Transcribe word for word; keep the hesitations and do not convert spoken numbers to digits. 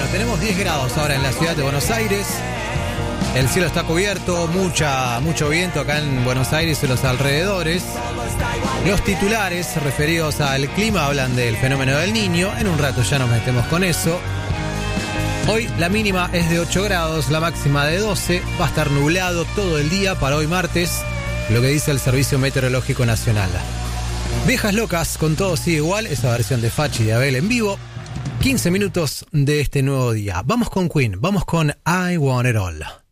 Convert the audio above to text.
tenemos diez grados ahora en la ciudad de Buenos Aires. El cielo está cubierto, mucha, mucho viento acá en Buenos Aires y los alrededores. Los titulares referidos al clima hablan del fenómeno del Niño. En un rato ya nos metemos con eso. Hoy la mínima es de ocho grados, la máxima de doce. Va a estar nublado todo el día para hoy martes, lo que dice el Servicio Meteorológico Nacional. Viejas locas, con todo sigue igual, esa versión de Fachi y de Abel en vivo. quince minutos de este nuevo día. Vamos con Queen, vamos con I Want It All.